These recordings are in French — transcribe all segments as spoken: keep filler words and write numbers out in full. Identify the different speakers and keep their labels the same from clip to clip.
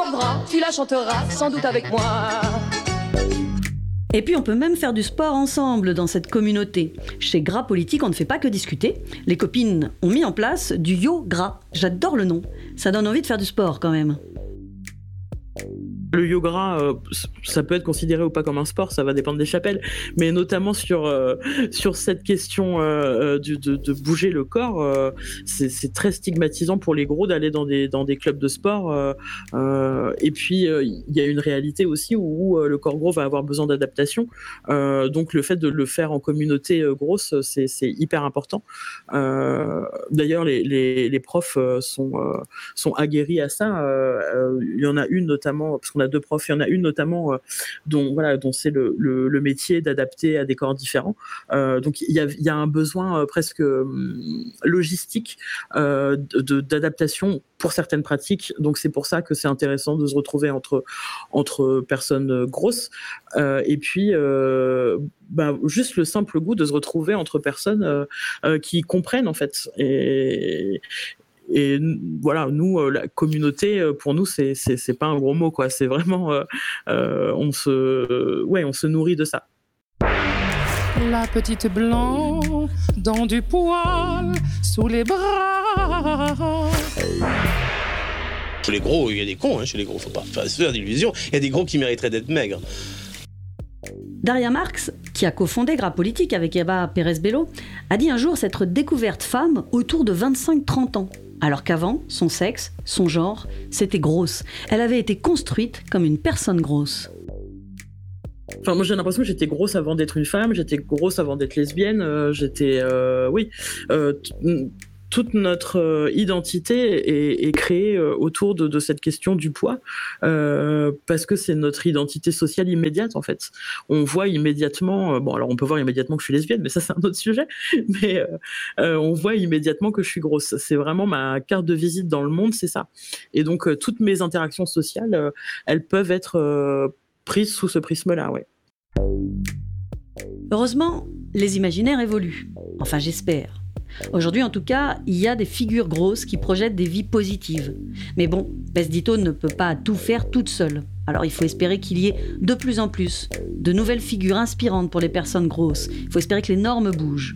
Speaker 1: arrivera, tu la chanteras sans doute avec moi.
Speaker 2: Et puis on peut même faire du sport ensemble dans cette communauté. Chez Gras Politique, on ne fait pas que discuter. Les copines ont mis en place du Yo Gras. J'adore le nom. Ça donne envie de faire du sport quand même.
Speaker 3: Le yoga, euh, ça peut être considéré ou pas comme un sport, ça va dépendre des chapelles, mais notamment sur euh, sur cette question euh, de, de, de bouger le corps, euh, c'est, c'est très stigmatisant pour les gros d'aller dans des dans des clubs de sport. Euh, euh, et puis il euh, y a une réalité aussi où, où euh, le corps gros va avoir besoin d'adaptation. Euh, donc le fait de le faire en communauté euh, grosse, c'est c'est hyper important. Euh, d'ailleurs, les les les profs sont euh, sont aguerris à ça. Euh, il y en a une notamment parce qu'on on a deux profs, il y en a une notamment euh, dont voilà dont c'est le, le, le métier d'adapter à des corps différents. Euh, donc il y a, il y a un besoin euh, presque euh, logistique euh, de, d'adaptation pour certaines pratiques. Donc c'est pour ça que c'est intéressant de se retrouver entre entre personnes grosses. Euh, et puis euh, bah, juste le simple goût de se retrouver entre personnes euh, euh, qui comprennent en fait. Et Et voilà, nous, euh, la communauté, euh, pour nous, c'est c'est c'est pas un gros mot, quoi. C'est vraiment, euh, euh, on se, euh, ouais, on se nourrit de ça.
Speaker 4: La petite blanc dans du poil sous les bras.
Speaker 5: Chez les gros, il y a des cons, hein, chez les gros, faut pas se faire d'illusions. Il y a des gros qui mériteraient d'être maigres.
Speaker 2: Daria Marx, qui a cofondé Gras Politique avec Eva Pérez-Bello, a dit un jour s'être découverte femme autour de vingt-cinq à trente ans. Alors qu'avant, son sexe, son genre, c'était grosse. Elle avait été construite comme une personne grosse.
Speaker 3: Enfin, moi j'ai l'impression que j'étais grosse avant d'être une femme, j'étais grosse avant d'être lesbienne, euh, j'étais... Euh, oui... Euh, t- Toute notre euh, identité est, est créée euh, autour de, de cette question du poids, euh, parce que c'est notre identité sociale immédiate en fait. On voit immédiatement, euh, bon alors on peut voir immédiatement que je suis lesbienne, mais ça c'est un autre sujet. Mais euh, euh, on voit immédiatement que je suis grosse. C'est vraiment ma carte de visite dans le monde, c'est ça. Et donc euh, toutes mes interactions sociales, euh, elles peuvent être euh, prises sous ce prisme-là, ouais.
Speaker 2: Heureusement, les imaginaires évoluent. Enfin, j'espère. Aujourd'hui, en tout cas, il y a des figures grosses qui projettent des vies positives. Mais bon, Pesdito ne peut pas tout faire toute seule. Alors il faut espérer qu'il y ait de plus en plus de nouvelles figures inspirantes pour les personnes grosses. Il faut espérer que les normes bougent.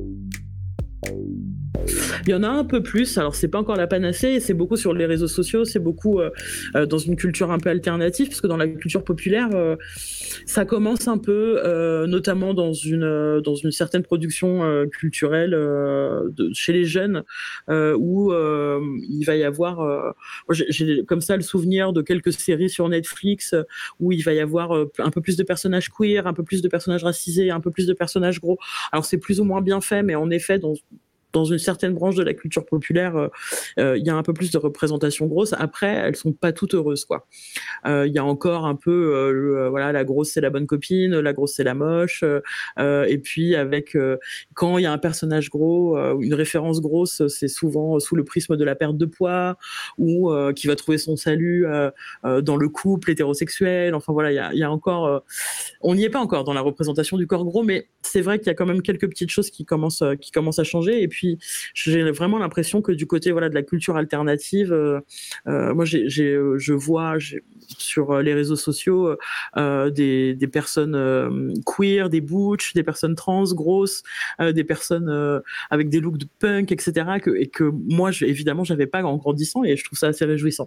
Speaker 3: Il y en a un peu plus, alors c'est pas encore la panacée, c'est beaucoup sur les réseaux sociaux, c'est beaucoup euh, euh, dans une culture un peu alternative, parce que dans la culture populaire, euh, ça commence un peu, euh, notamment dans une, euh, dans une certaine production euh, culturelle euh, de, chez les jeunes, euh, où euh, il va y avoir, euh, j'ai, j'ai comme ça le souvenir de quelques séries sur Netflix, euh, où il va y avoir euh, un peu plus de personnages queer, un peu plus de personnages racisés, un peu plus de personnages gros. Alors c'est plus ou moins bien fait, mais en effet, dans dans une certaine branche de la culture populaire, il euh, euh, y a un peu plus de représentation grosse. Après, elles sont pas toutes heureuses, quoi. Il euh, y a encore un peu, euh, le, voilà, la grosse c'est la bonne copine, la grosse c'est la moche. Euh, et puis avec euh, quand il y a un personnage gros, euh, une référence grosse, c'est souvent sous le prisme de la perte de poids ou euh, qui va trouver son salut euh, euh, dans le couple hétérosexuel. Enfin voilà, il y a, y a encore, euh, on n'y est pas encore dans la représentation du corps gros, mais c'est vrai qu'il y a quand même quelques petites choses qui commencent, euh, qui commencent à changer. Et puis Puis j'ai vraiment l'impression que du côté voilà de la culture alternative, euh, euh, moi j'ai, j'ai, je vois j'ai, sur les réseaux sociaux euh, des, des personnes euh, queer, des butch, des personnes trans grosses, euh, des personnes euh, avec des looks de punk, et cetera. Que, et que moi je, évidemment j'avais pas en grandissant et je trouve ça assez réjouissant.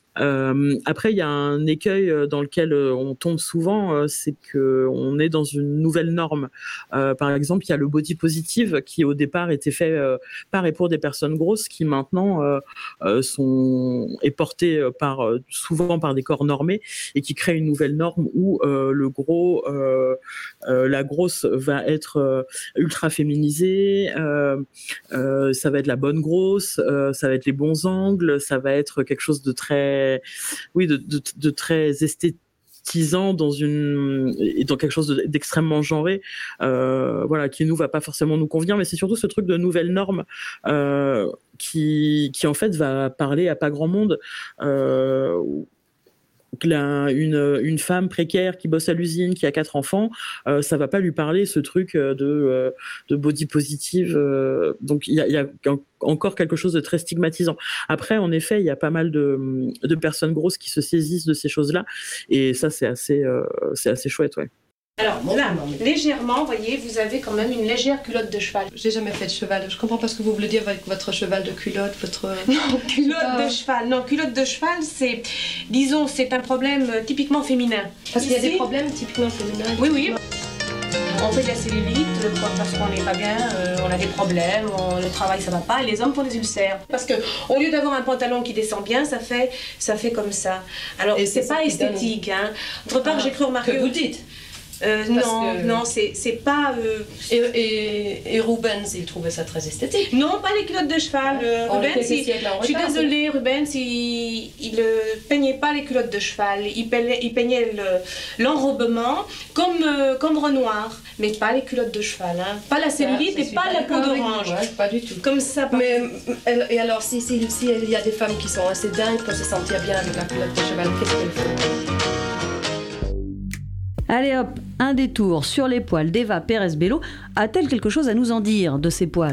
Speaker 3: Euh, après, il y a un écueil dans lequel on tombe souvent, c'est que on est dans une nouvelle norme. Euh, par exemple, il y a le body positive qui au départ était fait euh, par et pour des personnes grosses, qui maintenant euh, euh, sont est porté par souvent par des corps normés et qui crée une nouvelle norme où euh, le gros, euh, euh, la grosse va être euh, ultra féminisée, euh, euh, ça va être la bonne grosse, euh, ça va être les bons angles, ça va être quelque chose de très oui, de, de, de très esthétisant dans une et dans quelque chose de, d'extrêmement genré, euh, voilà, qui nous va pas forcément nous convenir, mais c'est surtout ce truc de nouvelle norme euh, qui qui en fait va parler à pas grand monde. Euh, la, une, une femme précaire qui bosse à l'usine, qui a quatre enfants, euh, ça va pas lui parler ce truc de, euh, de body positive. Euh, donc il y a, y a encore quelque chose de très stigmatisant. Après, en effet, il y a pas mal de, de personnes grosses qui se saisissent de ces choses-là, et ça, c'est assez, euh, c'est assez chouette, ouais.
Speaker 6: Alors là, légèrement, vous voyez, vous avez quand même une légère culotte de cheval.
Speaker 1: J'ai jamais fait de cheval. Je comprends pas ce que vous voulez dire avec votre cheval de culotte, votre...
Speaker 6: Non, culotte de cheval. Non, culotte de cheval, c'est, disons, c'est un problème typiquement féminin.
Speaker 1: Parce qu'il y a des problèmes typiquement féminins.
Speaker 6: Oui, oui. On fait de la cellulite parce qu'on n'est pas bien, euh, on a des problèmes, on, le travail ça va pas, et les hommes font des ulcères. Parce que au lieu d'avoir un pantalon qui descend bien, ça fait, ça fait comme ça. Alors et c'est, c'est pas esthétique, donne... hein. Autre part, ah, j'ai cru remarquer
Speaker 1: que vous dites.
Speaker 6: Euh, non, que... non, c'est, c'est pas... Euh...
Speaker 1: Et, et, et Rubens, il trouvait ça très esthétique.
Speaker 6: Non, pas les culottes de cheval. Euh, Rubens, il... je suis désolée, Rubens, il ne euh, peignait pas les culottes de cheval. Il peignait, il peignait le, l'enrobement comme, euh, comme Renoir, mais pas les culottes de cheval. Hein. Pas la cellulite et pas la peau d'orange.
Speaker 1: Ouais, pas du tout.
Speaker 6: Comme ça.
Speaker 1: Mais, et alors, si, si, si il y a des femmes qui sont assez dingues pour se sentir bien avec la culotte de cheval, qu'est-ce qu'elles font ?
Speaker 2: Allez hop, un détour sur les poils d'Eva Pérez-Bello. A-t-elle quelque chose à nous en dire de ces poils ?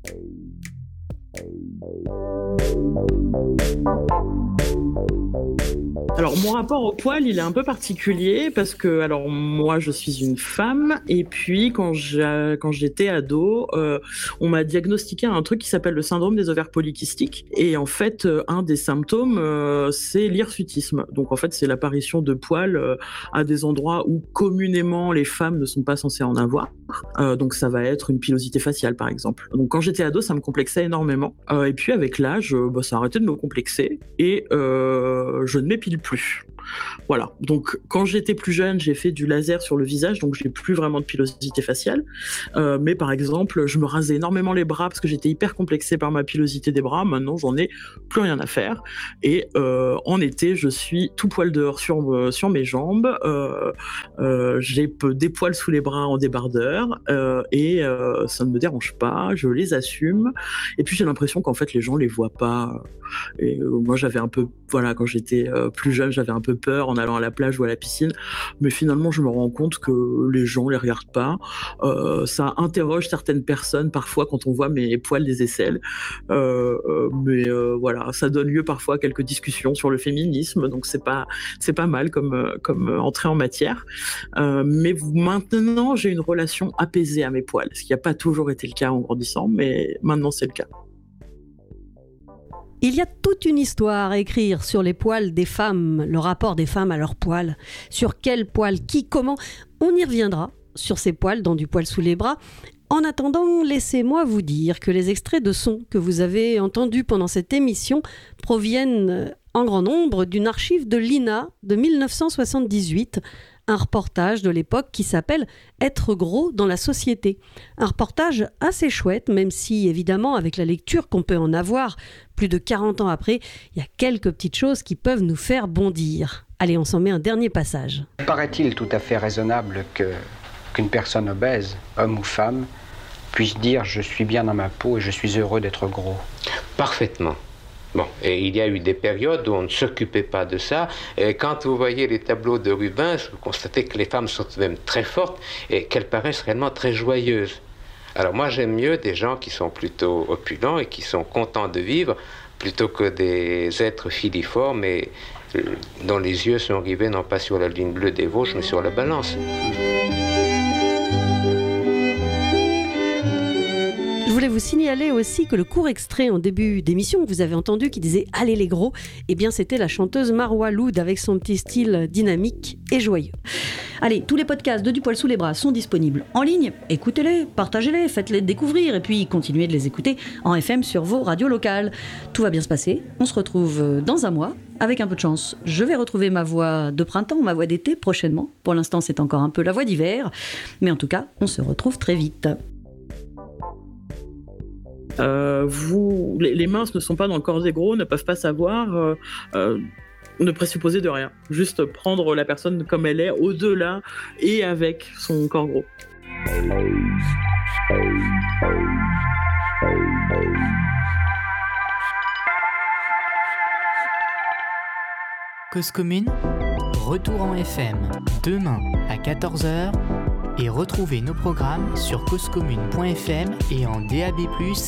Speaker 3: Alors mon rapport au poil, il est un peu particulier parce que alors moi je suis une femme et puis quand j'ai, quand j'étais ado, euh, on m'a diagnostiqué un truc qui s'appelle le syndrome des ovaires polykystiques et en fait euh, un des symptômes euh, c'est l'hirsutisme. Donc en fait c'est l'apparition de poils euh, à des endroits où communément les femmes ne sont pas censées en avoir. Euh, donc ça va être une pilosité faciale par exemple. Donc quand j'étais ado, ça me complexait énormément euh, et puis avec l'âge, euh, bah, ça a arrêté de me complexer et euh, je ne m'épile plus. Voilà. Donc, quand j'étais plus jeune, j'ai fait du laser sur le visage, donc j'ai plus vraiment de pilosité faciale. Euh, mais par exemple, je me rasais énormément les bras parce que j'étais hyper complexée par ma pilosité des bras. Maintenant, j'en ai plus rien à faire. Et euh, en été, je suis tout poil dehors sur, euh, sur mes jambes. Euh, euh, j'ai des poils sous les bras en débardeur euh, et euh, ça ne me dérange pas. Je les assume. Et puis, j'ai l'impression qu'en fait, les gens les voient pas. Et euh, moi, j'avais un peu, voilà, quand j'étais euh, plus jeune, j'avais un peu peur en allant à la plage ou à la piscine, mais finalement je me rends compte que les gens les regardent pas. Euh, ça interroge certaines personnes parfois quand on voit mes poils des aisselles, euh, euh, mais euh, voilà, ça donne lieu parfois à quelques discussions sur le féminisme, donc c'est pas c'est pas mal comme comme entrée en matière. Euh, mais maintenant j'ai une relation apaisée à mes poils, ce qui n'a pas toujours été le cas en grandissant, mais maintenant c'est le cas.
Speaker 2: Il y a toute une histoire à écrire sur les poils des femmes, le rapport des femmes à leurs poils, sur quels poils, qui, comment. On y reviendra sur ces poils dans Du poil sous les bras. En attendant, laissez-moi vous dire que les extraits de sons que vous avez entendus pendant cette émission proviennent en grand nombre d'une archive de l'I N A de dix-neuf cent soixante-dix-huit, un reportage de l'époque qui s'appelle « Être gros dans la société ». Un reportage assez chouette, même si, évidemment, avec la lecture qu'on peut en avoir plus de quarante ans après, il y a quelques petites choses qui peuvent nous faire bondir. Allez, on s'en met un dernier passage.
Speaker 7: Paraît-il tout à fait raisonnable que, qu'une personne obèse, homme ou femme, puisse dire « je suis bien dans ma peau et je suis heureux d'être gros ».
Speaker 8: Parfaitement. Bon, et il y a eu des périodes où on ne s'occupait pas de ça. Et quand vous voyez les tableaux de Rubens, vous constatez que les femmes sont même très fortes et qu'elles paraissent réellement très joyeuses. Alors moi, j'aime mieux des gens qui sont plutôt opulents et qui sont contents de vivre, plutôt que des êtres filiformes et euh, dont les yeux sont rivés non pas sur la ligne bleue des Vosges, mais sur la balance.
Speaker 2: Je voulais vous signaler aussi que le court extrait en début d'émission que vous avez entendu qui disait « Allez les gros », eh bien c'était la chanteuse Marwa Loud avec son petit style dynamique et joyeux. Allez, tous les podcasts de Du poil sous les bras sont disponibles en ligne. Écoutez-les, partagez-les, faites-les découvrir et puis continuez de les écouter en F M sur vos radios locales. Tout va bien se passer. On se retrouve dans un mois. Avec un peu de chance, je vais retrouver ma voix de printemps, ma voix d'été prochainement. Pour l'instant, c'est encore un peu la voix d'hiver. Mais en tout cas, on se retrouve très vite.
Speaker 3: Euh, vous, les, les minces ne sont pas dans le corps des gros, ne peuvent pas savoir, euh, euh, ne présupposer de rien. Juste prendre la personne comme elle est, au-delà et avec son corps gros.
Speaker 9: Cause Commune, retour en F M demain à quatorze heures et retrouvez nos programmes sur cause commune point f m et en D A B plus,